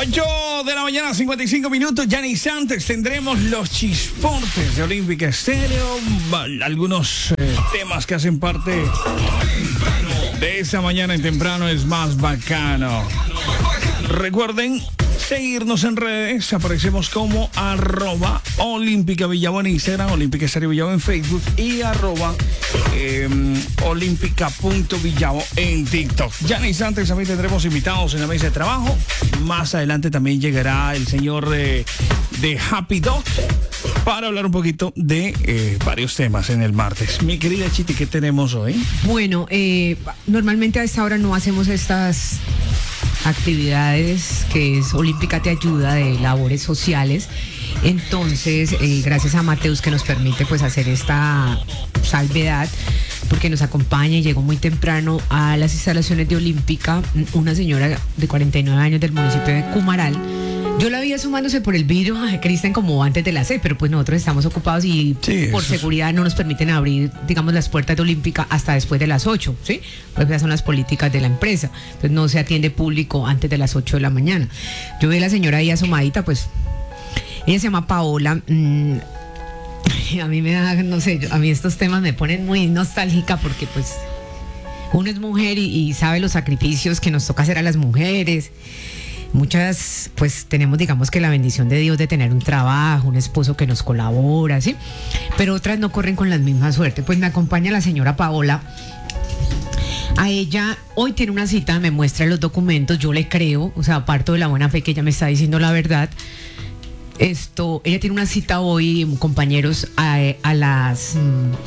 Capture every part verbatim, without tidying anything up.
ocho de la mañana, cincuenta y cinco minutos. Ya ni antes tendremos los chisportes de Olímpica Estéreo. Algunos eh, temas que hacen parte de esa mañana en temprano es más bacano. Recuerden seguirnos en redes. Aparecemos como arroba Olímpica Villavo en Instagram, Olímpica Estéreo Villavo en Facebook y arroba eh, olímpica.villavo en TikTok. Ya en instantes también tendremos invitados en la mesa de trabajo. Más adelante también llegará el señor eh, de Happy Dog para hablar un poquito de eh, varios temas en el martes. Mi querida Chiti, ¿qué tenemos hoy? Bueno, eh, normalmente a esta hora no hacemos estas actividades que es Olímpica Te Ayuda de labores sociales. Entonces, eh, gracias a Mateus que nos permite pues hacer esta salvedad, porque nos acompaña y llegó muy temprano a las instalaciones de Olímpica una señora de cuarenta y nueve años del municipio de Cumaral. Yo la vi sumándose por el vidrio, Cristian, como antes de las seis, pero pues nosotros estamos ocupados y sí, por seguridad no nos permiten abrir, digamos, las puertas de Olímpica hasta después de las ocho, ¿sí? Pues esas son las políticas de la empresa. Entonces no se atiende público antes de las ocho de la mañana. Yo vi a la señora ahí asomadita, pues ella se llama Paola. Mmm, a mí me da, no sé, a mí estos temas me ponen muy nostálgica porque pues uno es mujer y, y sabe los sacrificios que nos toca hacer a las mujeres. Muchas, pues tenemos, digamos que la bendición de Dios de tener un trabajo, un esposo que nos colabora, ¿sí? Pero otras no corren con la misma suerte. Pues me acompaña la señora Paola. A ella hoy tiene una cita, me muestra los documentos, yo le creo, o sea, parto de la buena fe que ella me está diciendo la verdad. Esto, ella tiene una cita hoy, compañeros, a, a las...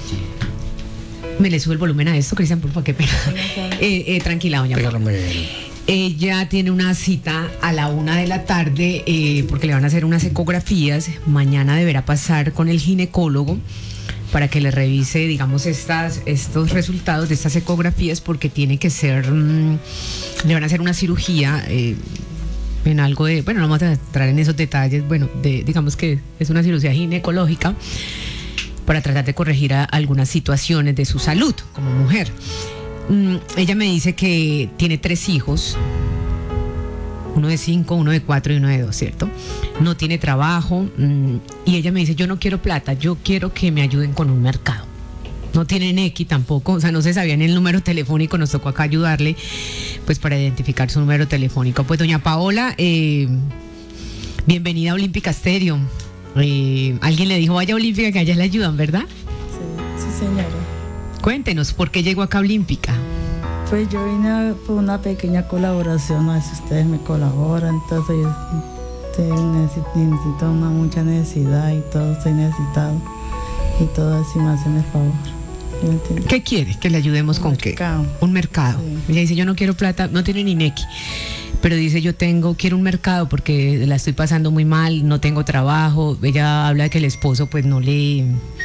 Mmm, me le sube el volumen a esto, Cristian, por favor, qué pena. Eh, eh, tranquila, doña Paola. Ella tiene una cita a la una de la tarde eh, porque le van a hacer unas ecografías. Mañana deberá pasar con el ginecólogo para que le revise, digamos, estas, estos resultados de estas ecografías, porque tiene que ser, mmm, le van a hacer una cirugía eh, en algo de, bueno, no vamos a entrar en esos detalles, bueno, de, digamos que es una cirugía ginecológica para tratar de corregir a algunas situaciones de su salud como mujer. Mm, ella me dice que tiene tres hijos, uno de cinco, uno de cuatro y uno de dos, ¿cierto? No tiene trabajo, mmm, y ella me dice, yo no quiero plata, yo quiero que me ayuden con un mercado. No tiene N X tampoco, o sea, no se sabía en el número telefónico, nos tocó acá ayudarle, pues para identificar su número telefónico. Pues doña Paola, eh, bienvenida a Olímpica Estéreo. Eh, alguien le dijo, vaya a Olímpica que allá le ayudan, ¿verdad? Sí, sí señora. Cuéntenos, ¿por qué llegó acá a Olímpica? Pues yo vine por una pequeña colaboración, a ver si ustedes me colaboran, entonces yo necesito, necesito una mucha necesidad y todo, estoy necesitado y todo así me hacen el favor. ¿Qué quiere? ¿Que le ayudemos un con mercado. qué? Un mercado. Sí. Ella dice, yo no quiero plata, no tiene ni N X, pero dice, yo tengo, quiero un mercado porque la estoy pasando muy mal, no tengo trabajo. Ella habla de que el esposo pues no le...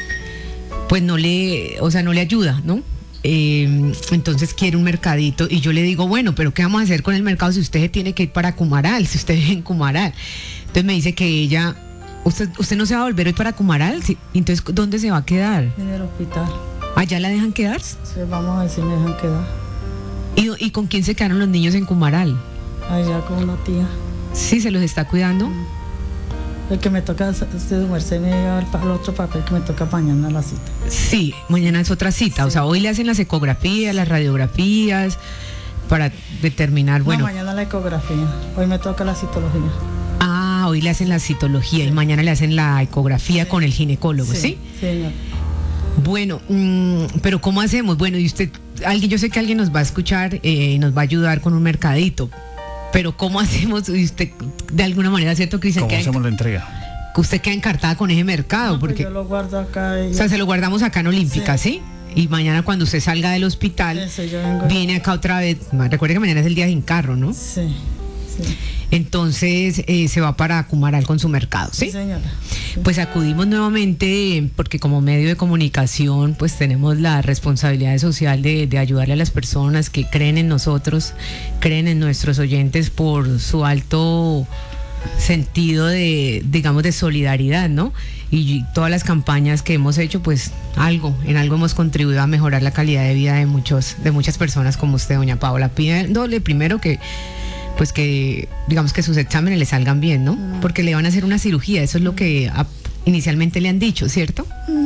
pues no le, o sea, no le ayuda, ¿no? Eh, entonces quiere un mercadito y yo le digo, bueno, pero ¿qué vamos a hacer con el mercado si usted tiene que ir para Cumaral, si usted vive en Cumaral? Entonces me dice que ella, ¿usted usted no se va a volver hoy para Cumaral? ¿Sí? Entonces, ¿dónde se va a quedar? En el hospital. ¿Allá la dejan quedar? Sí, vamos a ver si me dejan quedar. ¿Y, y con quién se quedaron los niños en Cumaral? Allá con una tía. ¿Sí, se los está cuidando? Mm. El que me toca, usted merced me lleva el, el otro papel que me toca mañana la cita. Sí, mañana es otra cita, sí. O sea, hoy le hacen las ecografías, las radiografías, para determinar, bueno... No, mañana la ecografía, hoy me toca la citología. Ah, hoy le hacen la citología, sí. Y mañana le hacen la ecografía, sí. Con el ginecólogo, ¿sí? Sí, señor. Bueno, mmm, pero ¿cómo hacemos? Bueno, y usted, alguien, yo sé que alguien nos va a escuchar, eh, nos va a ayudar con un mercadito. Pero ¿cómo hacemos? Y usted, de alguna manera, ¿cierto, Cristian? ¿Cómo hacemos la entrega? Que usted queda encartada con ese mercado. No, porque yo lo guardo acá. Y... O sea, se lo guardamos acá en Olímpica, ¿sí? ¿sí? Y mañana cuando usted salga del hospital, Eso, yo vengo... viene acá otra vez. Recuerde que mañana es el día sin carro, ¿no? Sí, sí. Entonces eh, se va para Cumaral con su mercado, ¿sí? Sí, señora. Sí. Pues acudimos nuevamente porque como medio de comunicación pues tenemos la responsabilidad social de, de ayudarle a las personas que creen en nosotros, creen en nuestros oyentes por su alto sentido de, digamos, de solidaridad, ¿no? Y todas las campañas que hemos hecho, pues algo, en algo hemos contribuido a mejorar la calidad de vida de muchos, de muchas personas como usted, doña Paola, pidiéndole primero que pues que, digamos que sus exámenes le salgan bien, ¿no? Mm. Porque le van a hacer una cirugía, eso es lo que a, inicialmente le han dicho, ¿cierto? Mm.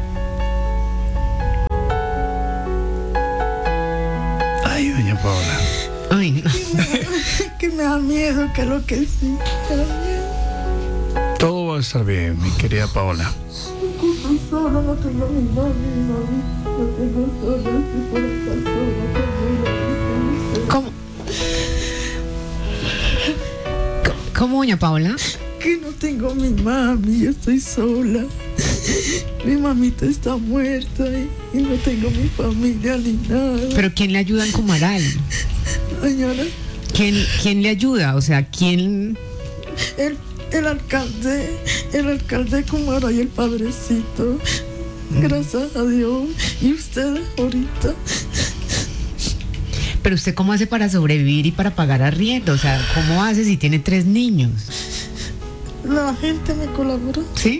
Ay, doña Paola. Ay, no. Que me da miedo, que lo que sí, me da miedo. Todo va a estar bien, mi querida Paola. Estoy sola, no tengo mi mami, mi mami. No tengo sola, estoy por estar sola. ¿Cómo? ¿Cómo, doña Paola? Que no tengo mi mami, yo estoy sola. Mi mamita está muerta y, y no tengo mi familia ni nada. ¿Pero quién le ayuda en Cumaral? Señora, ¿Quién, quién le ayuda? O sea, ¿quién...? el, el alcalde, el alcalde de Cumaral y el padrecito. Gracias a Dios. Y ustedes ahorita. ¿Pero usted cómo hace para sobrevivir y para pagar arriendo? O sea, ¿cómo hace si tiene tres niños? La gente me colabora. ¿Sí?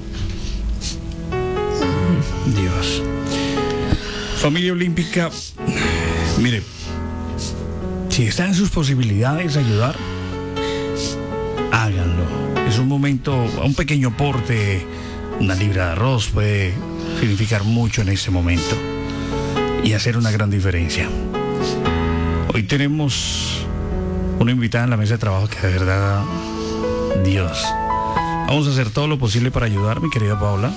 Dios. Familia Olímpica, mire, si está en sus posibilidades ayudar, háganlo. Es un momento, un pequeño aporte, una libra de arroz puede significar mucho en este momento y hacer una gran diferencia. Hoy tenemos una invitada en la mesa de trabajo que de verdad, Dios, vamos a hacer todo lo posible para ayudar, mi querida Paola.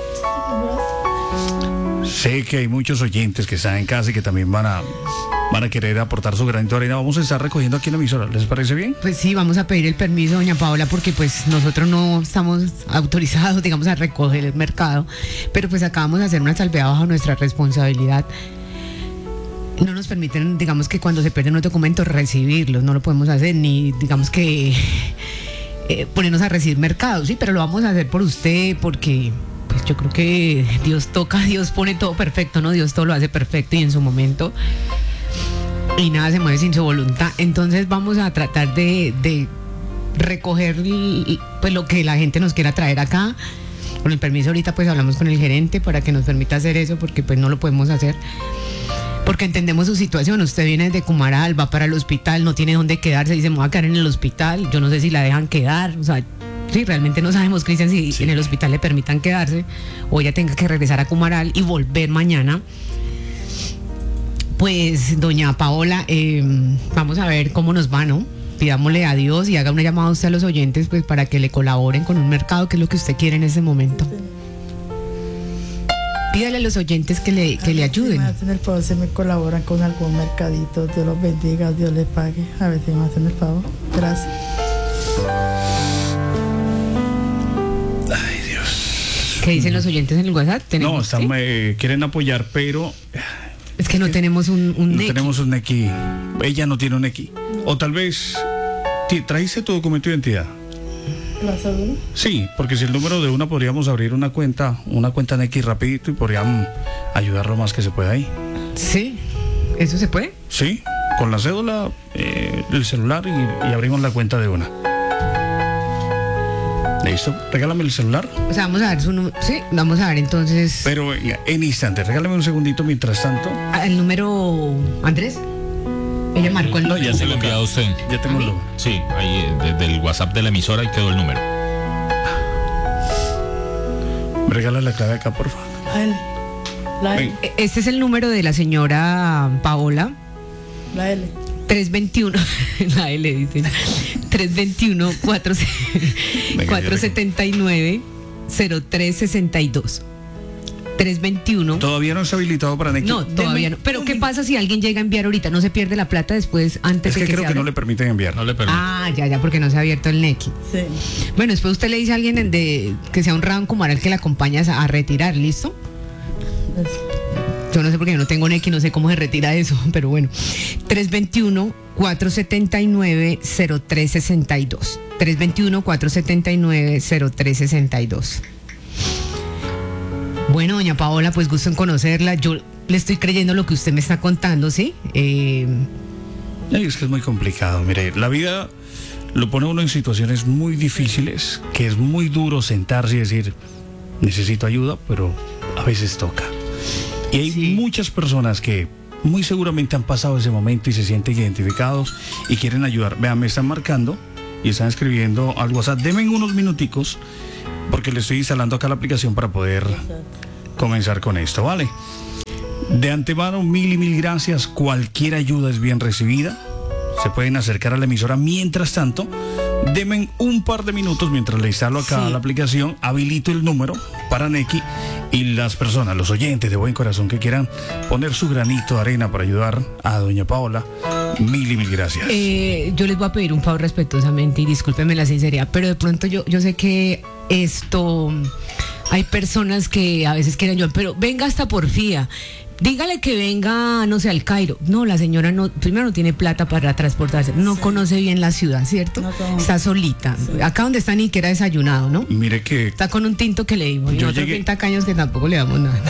Sé que hay muchos oyentes que están en casa y que también van a, van a querer aportar su granito de arena. Vamos a estar recogiendo aquí en la emisora. ¿Les parece bien? Pues sí, vamos a pedir el permiso, doña Paola, porque pues nosotros no estamos autorizados, digamos, a recoger el mercado, pero pues acabamos de hacer una salvedad bajo nuestra responsabilidad. No nos permiten, digamos, que cuando se pierden los documentos recibirlos, no lo podemos hacer, ni digamos que eh, ponernos a recibir mercados, sí, pero lo vamos a hacer por usted, porque pues yo creo que Dios toca, Dios pone todo perfecto, ¿no? Dios todo lo hace perfecto y en su momento, y nada se mueve sin su voluntad. Entonces vamos a tratar de, de recoger pues lo que la gente nos quiera traer acá. Con el permiso ahorita pues hablamos con el gerente para que nos permita hacer eso, porque pues no lo podemos hacer, porque entendemos su situación. Usted viene de Cumaral, va para el hospital, no tiene dónde quedarse, dice, me voy a quedar en el hospital, yo no sé si la dejan quedar, o sea, sí, realmente no sabemos, Cristian, si sí. en el hospital le permitan quedarse o ella tenga que regresar a Cumaral y volver mañana. Pues, doña Paola, eh, vamos a ver cómo nos va, ¿no? Pidámosle a Dios y haga una llamada a usted a los oyentes, pues, para que le colaboren con un mercado, que es lo que usted quiere en ese momento. Pídale a los oyentes que le, que le ayuden. Si me hacen el favor, si me colaboran con algún mercadito, Dios los bendiga, Dios les pague. A ver si me hacen el favor. Gracias. Ay, Dios. ¿Qué dicen los oyentes en el WhatsApp? No, están, ¿sí? eh, quieren apoyar, pero es que no tenemos un, un no N E C. tenemos un N E C I. Ella no tiene un N E C I. O tal vez, ¿trajiste tu documento de identidad? ¿La cédula? Sí, porque si el número de una podríamos abrir una cuenta, una cuenta N E C I rapidito y podríamos ayudar lo más que se pueda ahí. Sí, ¿eso se puede? Sí, con la cédula, eh, el celular y, y abrimos la cuenta de una. ¿Listo? Regálame el celular. O sea, vamos a ver su número. Sí, vamos a ver entonces. Pero venga, en instante, regálame un segundito mientras tanto. Ah, el número, Andrés. Ella marcó el No, número. ya se lo he enviado a usted. Ya tengo el número. Sí, ahí desde el WhatsApp de la emisora ahí quedó el número. Me regala la clave acá, por favor. La L. La L. Ven. Este es el número de la señora Paola. La L. tres veintiuno, la L dice. tres veintiuno, cuatro setenta y nueve, cero tres sesenta y dos. tres veintiuno. Todavía no está habilitado para N E C I. No, todavía no. Pero ¿qué pasa si alguien llega a enviar ahorita? ¿No se pierde la plata después, antes Es que de que creo se que no abra? le permiten enviar. No le permite. Ah, ya, ya, porque no se ha abierto el N E C I. Sí. Bueno, después usted le dice a alguien de, de- que sea honrado en Cumaral que la acompaña a, a retirar, ¿listo? Es- Yo no sé porque yo no tengo N E C I, no sé cómo se retira eso, pero bueno. tres veintiuno, cuatro setenta y nueve, cero tres sesenta y dos. tres veintiuno, cuatro setenta y nueve, cero tres sesenta y dos. Bueno, doña Paola, pues gusto en conocerla. Yo le estoy creyendo lo que usted me está contando, ¿sí? Eh, Ay, es que es muy complicado. Mire, la vida lo pone uno en situaciones muy difíciles, que es muy duro sentarse y decir, necesito ayuda, pero a veces toca. Y hay Sí. muchas personas que muy seguramente han pasado ese momento y se sienten identificados y quieren ayudar. Vean, me están marcando y están escribiendo al WhatsApp. Denme unos minuticos porque le estoy instalando acá la aplicación para poder comenzar con esto, ¿vale? De antemano, mil y mil gracias. Cualquier ayuda es bien recibida. Se pueden acercar a la emisora. Mientras tanto, denme un par de minutos mientras le instalo acá Sí. la aplicación, habilito el número para Neki y las personas, los oyentes de buen corazón que quieran poner su granito de arena para ayudar a doña Paola. Mil y mil gracias. Eh, yo les voy a pedir un favor respetuosamente y discúlpenme la sinceridad, pero de pronto yo, yo sé que esto, hay personas que a veces quieren ayudar, pero venga hasta Porfía. Dígale que venga, no sé, al Cairo. No, la señora no, primero no tiene plata para transportarse, no Sí. conoce bien la ciudad, ¿cierto? No conozco. Está solita. Sí. Acá donde está ni que era desayunado, ¿no? Mire que Está con un tinto que le dimos y Yo nosotros llegué- bien tacaños que tampoco le damos nada.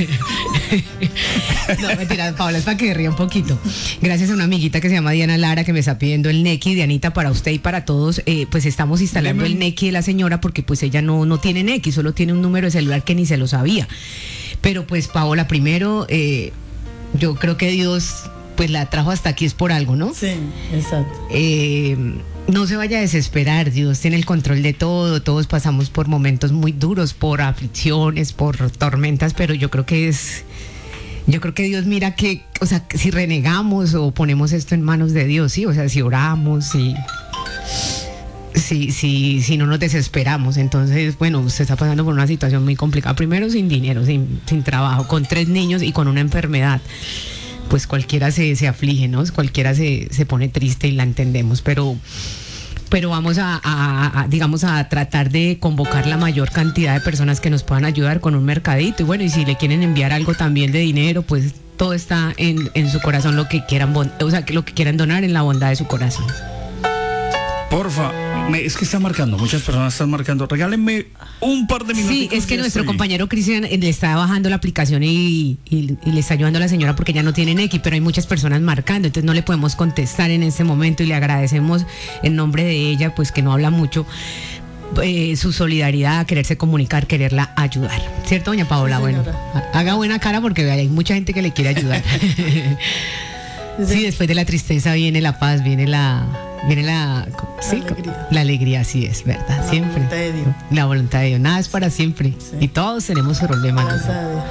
No, mentira, Paola, es para que ría un poquito. Gracias a una amiguita que se llama Diana Lara que me está pidiendo el Neki. Dianita, para usted y para todos, eh, pues estamos instalando Deme- el Neki de la señora porque pues ella no, no tiene Neki, solo tiene un número de celular que ni se lo sabía. Pero pues Paola, primero, eh, yo creo que Dios pues la trajo hasta aquí es por algo, ¿no? Sí, exacto. Eh, no se vaya a desesperar, Dios tiene el control de todo, todos pasamos por momentos muy duros, por aflicciones, por tormentas, pero yo creo que es, yo creo que Dios mira que, o sea, si renegamos o ponemos esto en manos de Dios, sí, o sea, si oramos, si, si, si, si no nos desesperamos, entonces, bueno, usted está pasando por una situación muy complicada, primero sin dinero, sin, sin trabajo, con tres niños y con una enfermedad. Pues cualquiera se, se aflige, ¿no? Cualquiera se, se pone triste y la entendemos, pero, pero vamos a, a- a, digamos, a tratar de convocar la mayor cantidad de personas que nos puedan ayudar con un mercadito. Y bueno, y si le quieren enviar algo también de dinero, pues todo está en, en su corazón, lo que quieran, bon- o sea, que lo que quieran donar en la bondad de su corazón. porfa, me- es que están marcando, muchas personas están marcando. Regálenme un par de minutos. Sí, es que nuestro compañero Cristian eh, le está bajando la aplicación y, y- y le está ayudando a la señora porque ya no tiene Neki, pero hay muchas personas marcando, entonces no le podemos contestar en este momento y le agradecemos en nombre de ella, pues que no habla mucho, eh, su solidaridad, quererse comunicar, quererla ayudar. ¿Cierto, doña Paola? Sí, Bueno, señora. ha- haga buena cara porque vea, hay mucha gente que le quiere ayudar. Sí, después de la tristeza viene la paz, viene la... Viene la, sí, alegría. la alegría, así es, ¿verdad? La Siempre. voluntad de Dios. La voluntad de Dios, nada es para siempre. Sí. Y todos tenemos problemas. ¿no? Gracias a Dios.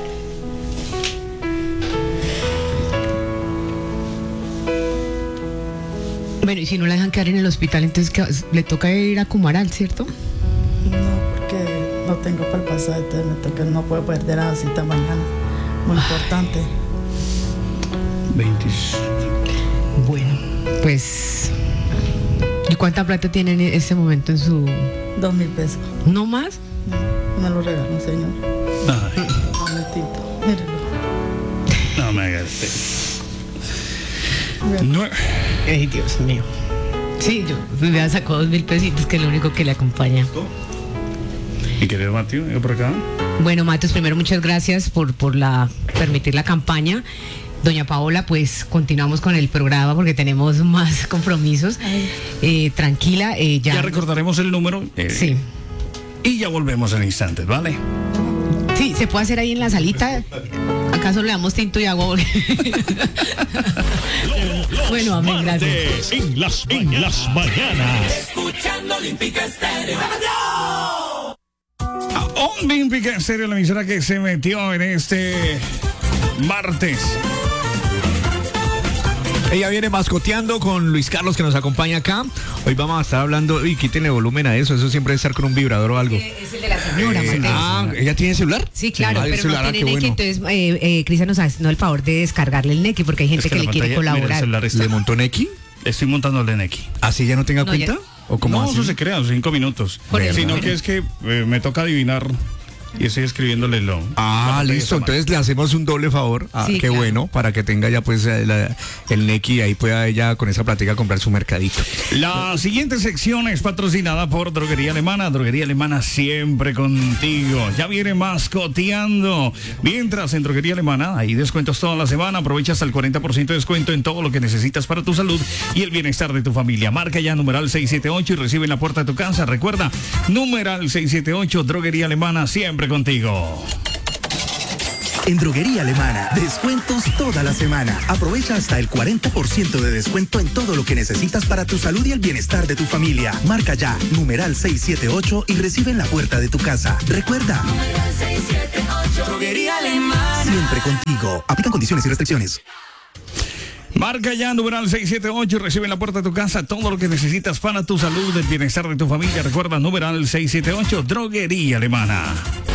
Bueno, y si no la dejan quedar en el hospital, entonces ¿qué? Le toca ir a Cumaral, ¿cierto? No, porque no tengo para el pasaje, entonces me toca, no puedo perder la cita mañana. Muy importante. veinte. Bueno, pues. ¿Y cuánta plata tiene en este momento en su. Dos mil pesos. ¿No más? Me lo regaló, señor. Ay, Un momentito. Mírelo. no me hagas. No, Ay, Dios mío. Sí, yo me había sacado dos mil pesitos, que es lo único que le acompaña. mi querido Mateo, yo por acá. Bueno, Matos, primero muchas gracias por, por la permitir la campaña. Doña Paola, pues continuamos con el programa porque tenemos más compromisos. Eh, tranquila, eh, ya. Ya recordaremos el número. eh, Sí. Y ya volvemos en instantes, ¿vale? Sí, se puede hacer ahí en la salita. ¿Acaso le damos tinto y agua? Bueno, amén, gracias. Martes En las, en las mañanas. Escuchando Olímpica Estéreo. A Olímpica Estéreo, la emisora que se metió en este martes. Ella viene mascoteando con Luis Carlos que nos acompaña acá. Hoy vamos a estar hablando, y quítenle volumen a eso, eso siempre debe estar con un vibrador o algo. Es el de la señora, Eh, Mateo. Ah, ¿ella tiene celular? Sí, claro, Ah, el pero celular, no ah, tiene qué Neki, bueno. entonces eh, eh, Cristian nos hace el favor de descargarle el Neki porque hay gente Es que, la le quiere pantalla- mira, el colaborar. celular está- ¿Le montó Neki? Estoy montándole en X. ¿Así ya no tenga No, cuenta? ya- ¿O cómo No, así? eso se crea en cinco minutos. Por eso, Sino mira. que es que eh, me toca adivinar y estoy escribiéndole lo. la Ah, pantalla listo, está mal. entonces le hacemos un doble favor. Ah, Sí, qué claro. bueno, para que tenga ya pues eh, la- el Neki y ahí pueda ella con esa plática comprar su mercadito. La siguiente sección es patrocinada por Droguería Alemana. Droguería Alemana siempre contigo. Ya viene mascoteando. Mientras en Droguería Alemana hay descuentos toda la semana. Aprovecha hasta el cuarenta por ciento de descuento en todo lo que necesitas para tu salud y el bienestar de tu familia. Marca ya numeral seiscientos setenta y ocho y recibe en la puerta de tu casa. Recuerda, numeral seiscientos setenta y ocho, Droguería Alemana siempre contigo. En Droguería Alemana, descuentos toda la semana. Aprovecha hasta el cuarenta por ciento de descuento en todo lo que necesitas para tu salud y el bienestar de tu familia. Marca ya, numeral seiscientos setenta y ocho y recibe en la puerta de tu casa. Recuerda, seiscientos setenta y ocho. Droguería Alemana. Siempre contigo. Aplican condiciones y restricciones. Marca ya, numeral seiscientos setenta y ocho, recibe en la puerta de tu casa todo lo que necesitas para tu salud, el bienestar de tu familia. Recuerda, numeral seiscientos setenta y ocho, Droguería Alemana.